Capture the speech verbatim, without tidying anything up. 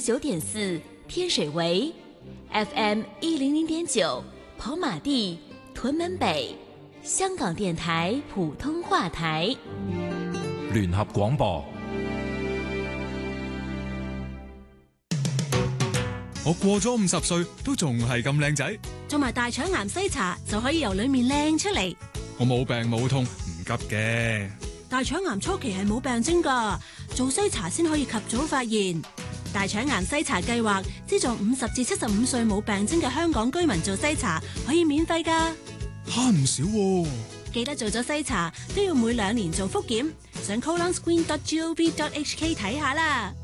十九點四天水圍 ，F M 一零零點九跑馬地屯門北，香港電台普通話台， 聯合廣播。 我過咗五十歲都仲係咁靚仔， 做埋大腸癌篩查就可以由裏面靚出嚟。 我冇病冇痛，唔急嘅。 大腸癌初期係冇病徵㗎，做篩查先可以及早發現。大腸癌篩查計劃資助五十至七十五歲冇病徵嘅香港居民做篩查，可以免費㗎， 慳唔少喎。 記得做咗篩查都要每兩年做複檢，上 colonscreen dot gov dot hk 睇下啦。